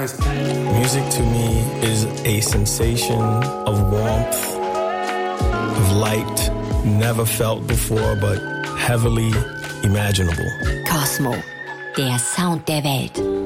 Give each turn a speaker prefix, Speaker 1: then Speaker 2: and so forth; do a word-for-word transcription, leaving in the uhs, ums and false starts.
Speaker 1: nice.
Speaker 2: Music to me is a sensation of warmth, of light, never felt before, but heavily imaginable.
Speaker 3: Cosmo, der Sound der Welt.